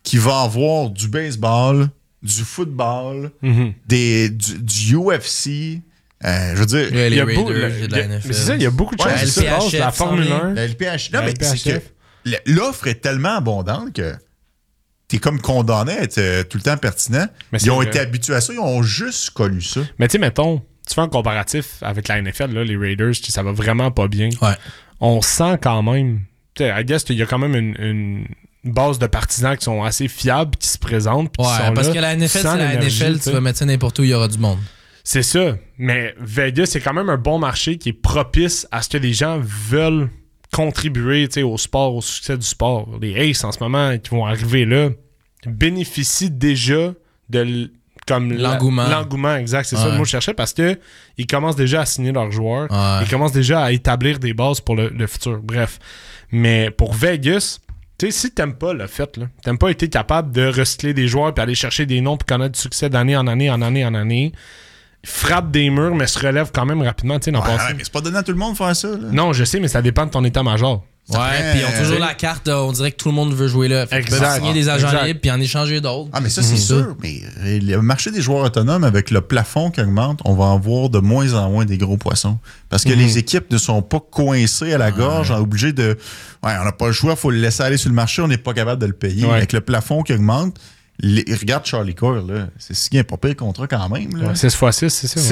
qu'il va avoir du baseball, du football, du UFC. Je veux dire, il y a beaucoup de la NFL. C'est ça, il y a beaucoup de choses. LPHF, la Formule 1. La LPHF. Non, mais c'est que l'offre est tellement abondante que t'es comme condamné à être tout le temps pertinent. Mais ils ont été habitués à ça, ils ont juste connu ça. Mais tu sais, mettons, tu fais un comparatif avec la NFL, là, les Raiders, ça va vraiment pas bien. Ouais. On sent quand même, tu sais, I guess qu'il y a quand même une base de partisans qui sont assez fiables, qui se présentent. Ouais, qui sont parce là, que la NFL, c'est la NFL, tu vas mettre ça n'importe où, il y aura du monde. C'est ça. Mais Vegas, c'est quand même un bon marché qui est propice à ce que les gens veulent contribuer au sport, au succès du sport. Les Aces, en ce moment, qui vont arriver là, bénéficient déjà de l'engouement. L'engouement, exact. C'est ça le mot que je cherchais parce que ils commencent déjà à signer leurs joueurs. Ils commencent déjà à établir des bases pour le futur. Bref. Mais pour Vegas, tu sais, si t'aimes pas le fait, là, t'aimes pas être capable de recycler des joueurs puis aller chercher des noms puis connaître du succès d'année en année, frappe des murs, mais se relève quand même rapidement, tu sais, mais c'est pas donné à tout le monde de faire ça, là. Non, je sais, mais ça dépend de ton état-major. Ouais, puis ils ont toujours la carte, on dirait que tout le monde veut jouer là. Fait qu'ils peuvent signer des agents libres puis en échanger d'autres. Ah, mais ça, c'est sûr. Mais le marché des joueurs autonomes, avec le plafond qui augmente, on va en voir de moins en moins des gros poissons. Parce que les équipes ne sont pas coincées à la gorge, obligées de... Ouais, on n'a pas le choix, il faut le laisser aller sur le marché, on n'est pas capable de le payer. Avec le plafond qui augmente, regarde Charlie Coyle, là. C'est ce qui est pas pire contrat quand même. Là. 6x6, c'est ça.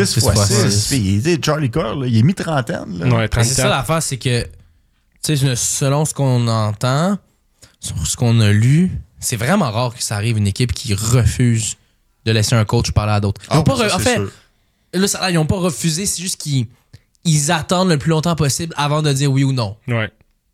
6x6. Charlie Coyle, là, il est mi-trentaine. Là. Ouais, 34. C'est ça l'affaire, c'est que tu sais, selon ce qu'on entend, sur ce qu'on a lu, c'est vraiment rare que ça arrive une équipe qui refuse de laisser un coach parler à d'autres. En fait, là, ils n'ont pas refusé, c'est juste qu'ils attendent le plus longtemps possible avant de dire oui ou non. Ouais.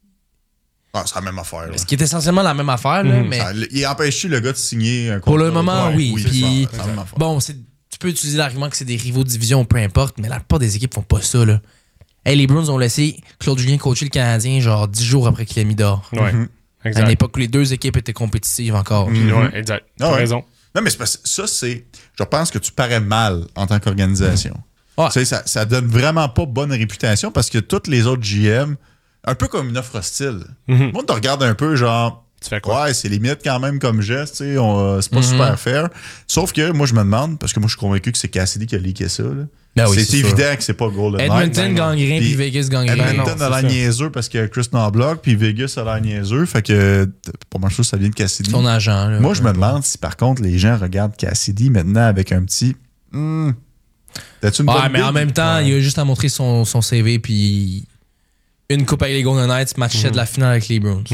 Ah, c'est la même affaire. Là. Ce qui est essentiellement la même affaire. Là, mais il empêche-tu le gars de signer un contrat? Pour le moment, oui. Puis, c'est ça, bon, tu peux utiliser l'argument que c'est des rivaux de division, peu importe, mais la plupart des équipes font pas ça. Là. Hey, les Bruins ont laissé Claude Julien coacher le Canadien genre 10 jours après qu'il l'a mis dehors. Ouais, exact. À une époque où les deux équipes étaient compétitives encore. Ouais, exact. T'as raison. Non, mais ça, c'est... Je pense que tu parais mal en tant qu'organisation. Ouais. Tu sais, ça donne vraiment pas bonne réputation parce que toutes les autres GM, un peu comme une offre hostile. Moi, tu regardes un peu genre... Tu fais quoi? Ouais, c'est limite quand même comme geste, tu sais, c'est pas super fair. Sauf que moi, je me demande, parce que moi, je suis convaincu que c'est Cassidy qui a leaké ça. Là. Ben oui, c'est évident que c'est pas Golden Knight. Edmonton gagnerait puis Vegas gagnerait. Edmonton a l'air niaiseux parce que Chris Knobloch puis Vegas a l'air niaiseux. Fait que pour moi, je trouve que ça vient de Cassidy. Son agent. Là, moi, je me demande si par contre les gens regardent Cassidy maintenant avec un petit. T'as-tu une bonne mais en même temps, il a juste à montrer son CV puis une coupe avec les Golden Knights, match de la finale avec les Bruins.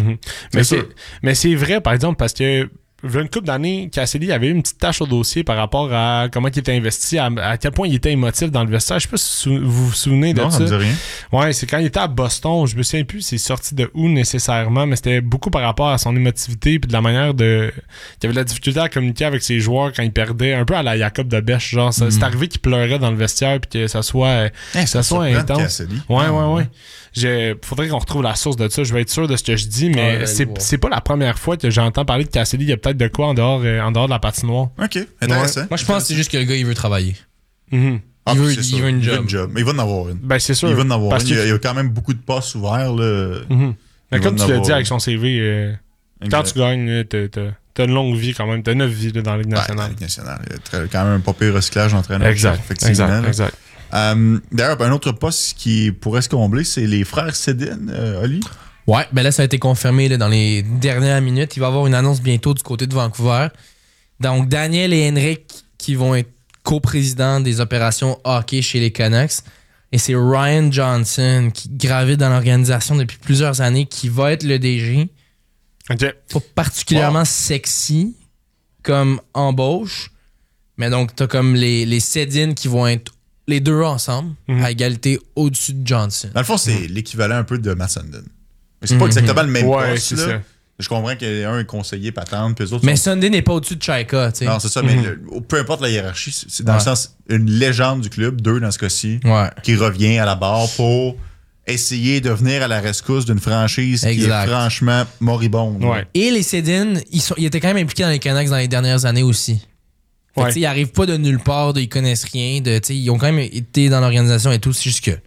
Mais c'est vrai, par exemple, parce que il y a une couple d'années, Cassidy avait eu une petite tâche au dossier par rapport à comment il était investi, à quel point il était émotif dans le vestiaire. Je sais pas si vous vous souvenez de ça. Non, ça me dit rien. Ouais, c'est quand il était à Boston, je me souviens plus c'est sorti de où nécessairement, mais c'était beaucoup par rapport à son émotivité puis de la manière de... qu'il avait de la difficulté à communiquer avec ses joueurs quand il perdait, un peu à la Jacob de Bèche, genre. C'est arrivé qu'il pleurait dans le vestiaire puis que ça soit intense. Cassidy. Ouais. Faudrait qu'on retrouve la source de ça. Je vais être sûr de ce que je dis, mais c'est pas la première fois que j'entends parler de Cassidy. Il y a peut-être de quoi en dehors de la patinoire. OK, intéressant. Moi, je pense que c'est juste que le gars, il veut travailler. Il veut une job. Mais il va en avoir une. Ben, c'est sûr. Il va en avoir une. Il y a quand même beaucoup de postes ouverts. Là. Mais comme tu l'as dit avec son CV, quand tu gagnes, t'as une longue vie quand même. T'as 9 vies là, dans la Ligue nationale. Dans la Ligue nationale. Il y a quand même un pas pire recyclage d'entraîneur. Exact. D'ailleurs, un autre poste qui pourrait se combler, c'est les frères Sedin, Oli. Ouais, ben là, ça a été confirmé là, dans les dernières minutes. Il va y avoir une annonce bientôt du côté de Vancouver. Donc, Daniel et Henrik qui vont être coprésidents des opérations hockey chez les Canucks. Et c'est Ryan Johnson qui gravite dans l'organisation depuis plusieurs années, qui va être le DG. Okay. Pas particulièrement sexy comme embauche. Mais donc, t'as comme les Sedin qui vont être les deux ensemble, à égalité au-dessus de Johnson. Dans le fond, c'est l'équivalent un peu de Matt Sundin. Mais c'est pas exactement le même poste. C'est là. ça. Je comprends qu'un est conseiller patente, puis les autres mais sont... Sundin n'est pas au-dessus de Chaika, tu sais. Non, c'est ça, mais peu importe la hiérarchie, c'est dans le sens une légende du club, deux dans ce cas-ci, qui revient à la barre pour essayer de venir à la rescousse d'une franchise qui est franchement moribonde. Ouais. Et les Sedin, ils étaient quand même impliqués dans les Canucks dans les dernières années aussi. Fait que, ils arrivent pas de nulle part, ils connaissent rien. Ils ont quand même été dans l'organisation et tout. C'est juste que les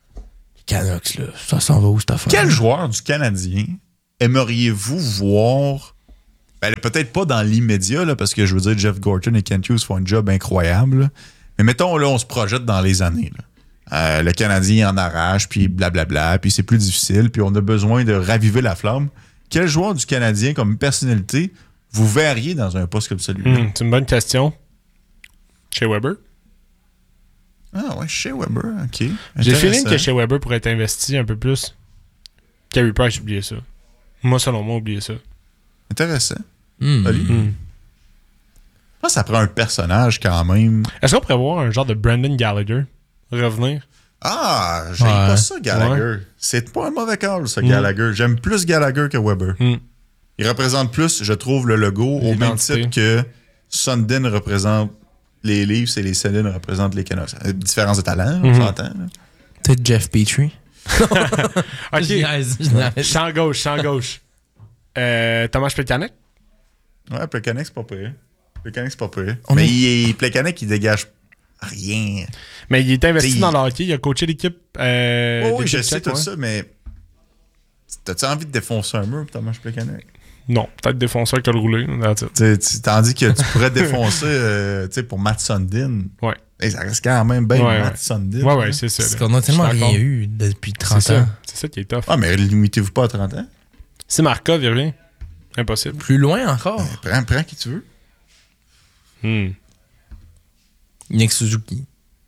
Canucks, là, ça s'en va où cette affaire? Quel joueur du Canadien aimeriez-vous voir Ben, peut-être pas dans l'immédiat, là, parce que je veux dire, Jeff Gorton et Kent Hughes font un job incroyable. Là. Mais mettons, là, on se projette dans les années. Là. Le Canadien en arrache, puis blablabla, puis c'est plus difficile, puis on a besoin de raviver la flamme. Quel joueur du Canadien, comme personnalité, vous verriez dans un poste comme celui-là? C'est une bonne question. Shea Weber? Ah ouais, Shea Weber, OK. J'ai le feeling que Shea Weber pourrait être investi un peu plus. Carey Price, oubliez ça. Moi, selon moi, oubliez ça. Intéressant. Je pense que ça prend un personnage quand même. Est-ce qu'on pourrait voir un genre de Brendan Gallagher revenir? Ah, j'aime pas ça, Gallagher. Ouais. C'est pas un mauvais call, ça, Gallagher. J'aime plus Gallagher que Weber. Il représente plus, je trouve, le logo au même titre que Sundin représente les Leafs et les Sedin représentent les Canucks. Différence de talent, on s'entend. Peut-être Jeff Petrie. OK. Champ gauche. Thomas Plekanec? Ouais, Plekanec, c'est pas pire. Mais Plekanec, il dégage rien. Mais il est investi dans le hockey. Il a coaché l'équipe. Oui, je sais tout ça, mais t'as-tu envie de défoncer un mur, Thomas Plekanec? Non, peut-être défoncer avec le roulé. Tandis que tu pourrais défoncer pour Matt Sundin. Ouais. Et ça reste quand même bien Matt Sundin. Ouais, c'est ça. Parce qu'on a tellement rien eu depuis 30 ans. C'est ça qui est tough. Ah, mais limitez-vous pas à 30 ans. Si Markov, il revient. Impossible. Plus loin encore. Prends qui tu veux. Nick Suzuki.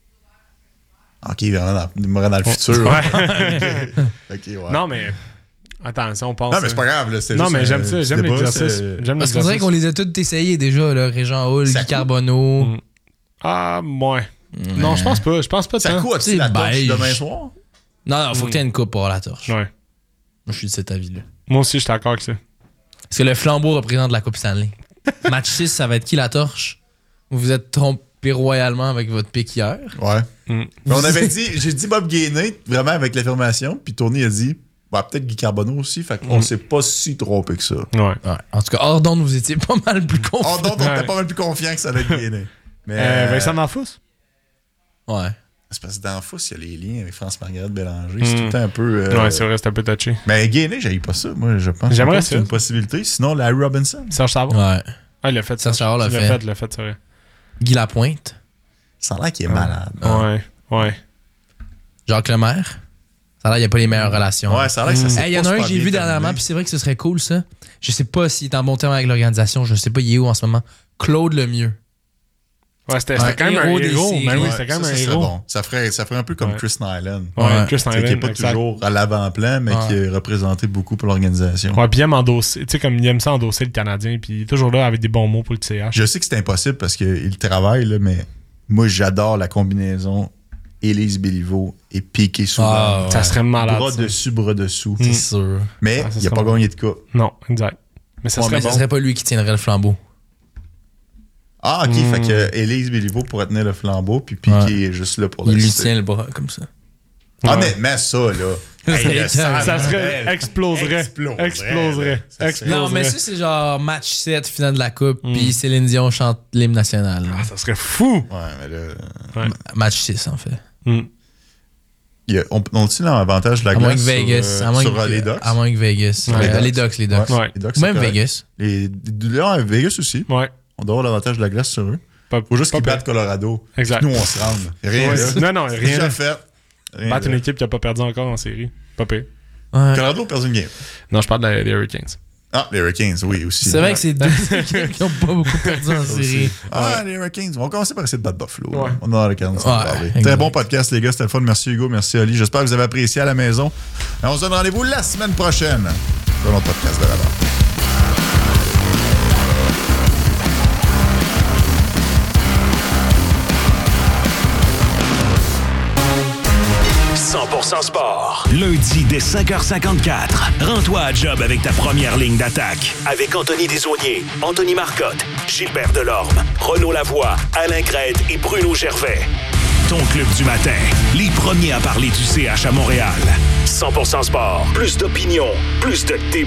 OK, vraiment dans le futur. Ouais. OK, ouais. Non, mais... Attends, si on pense... Non, mais c'est pas grave. Là, non, mais j'aime ça. J'aime l'exercice. Parce qu'on dirait qu'on les a tous essayés déjà, là. Régent Hull, Guy Carbonneau. Ah, ouais. Non, je pense pas. Je pense pas. Ça coûte la torche demain soir? Non, faut que tu aies une coupe pour avoir la torche. Ouais. Moi, je suis de cet avis-là. Moi aussi, je suis d'accord avec ça. Parce que le flambeau représente la Coupe Stanley. Match 6, ça va être qui la torche? Vous vous êtes trompé royalement avec votre pick hier. Ouais. On avait dit, j'ai dit Bob Gainey, vraiment avec l'affirmation, puis Tony a dit, peut-être Guy Carbonneau aussi, fait qu'on s'est pas si trompé que ça. Ouais. En tout cas, hors d'onde, vous étiez pas mal plus confiant. Hors d'onde, on était pas mal plus confiant que ça allait être Gainey. Mais Vincent D'Anfous? Ouais. C'est parce que D'Anfous, il y a les liens avec France-Margaret Bélanger. C'est tout le temps un peu... Ouais, c'est vrai, c'est un peu touché. Mais Gainey, j'aille pas ça. Moi, je pense que c'est une possibilité. Sinon, Larry Robinson. Serge Savard. Ouais. Ah, il l'a fait. Serge Savard l'a fait. Il l'a fait, c'est vrai. Guy Lapointe. Ça a l'air qu'il est malade. Ouais. Jacques Lemaire. Ça a l'air qu'il n'y a pas les meilleures relations. Ouais, ça a l'air que ça s'est il y en a un que j'ai vu dernièrement, puis c'est vrai que ce serait cool, ça. Je sais pas s'il est en bon terme avec l'organisation. Je sais pas, il est où en ce moment. Claude Lemieux. Ouais, c'était quand même un héros. Mais oui, c'était quand même un héros. Bon. Ça ferait un peu comme Chris Nyland. Ouais, Chris Nyland. Qui n'est pas toujours à l'avant-plan, mais qui a représenté beaucoup pour l'organisation. Ouais, puis il aime endosser. Tu sais, comme il aime ça endosser le Canadien, puis il est toujours là avec des bons mots pour le CH. Je sais que c'est impossible parce qu'il travaille, là, mais moi, j'adore la combinaison Élise Béliveau et Piqué Souban. Ça serait malade. Bras dessus, bras dessous. C'est sûr. Mais il n'a pas gagné de coupe. Non, exact. Mais ça serait pas lui qui tiendrait le flambeau. Ah, OK. Fait que Élise Béliveau pourrait tenir le flambeau, puis Piqué est juste là pour il lui tient le bras comme ça. Honnêtement, ça, là. Ça serait exploserait. Non, mais ça, c'est genre match 7, finale de la Coupe, puis Céline Dion chante l'hymne national. Ah, ça serait fou! Ouais, mais là. Match 6, en fait. On a-t-il l'avantage de la glace sur les Ducks? À moins que Vegas. Les Ducks. Ouais. Même Vegas. Vegas aussi. Ouais. On doit avoir l'avantage de la glace sur eux. Faut juste qu'ils battent Colorado. Exact. Nous, on se rende. Rien là. Non, rien. Déjà fait. Battre une équipe qui n'a pas perdu encore en série. Pas pire. Colorado a perdu une game. Non, je parle des Hurricanes. Ah, les Hurricanes, oui, aussi. C'est vrai que c'est deux équipes qui n'ont pas beaucoup perdu en série. Les Hurricanes. On va commencer par essayer de battre Buffalo. Ouais. On a l'occasion de parler. Très bon podcast, les gars. C'était le fun. Merci Hugo, merci Ali. J'espère que vous avez apprécié à la maison. Et on se donne rendez-vous la semaine prochaine pour notre podcast de la barre. 100% sport. Lundi dès 5h54. Rends-toi à job avec ta première ligne d'attaque. Avec Anthony Desaulniers, Anthony Marcotte, Gilbert Delorme, Renaud Lavoie, Alain Crête et Bruno Gervais. Ton club du matin. Les premiers à parler du CH à Montréal. 100% sport. Plus d'opinion, plus de débat.